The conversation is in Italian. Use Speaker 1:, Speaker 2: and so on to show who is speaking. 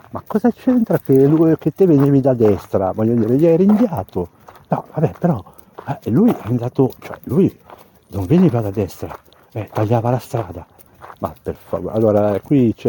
Speaker 1: Ma cosa c'entra che te venivi da destra? Voglio dire, gli hai rinviato. No, vabbè, però lui è andato, cioè lui non veniva da destra, tagliava la strada. Ma per favore, allora qui c'è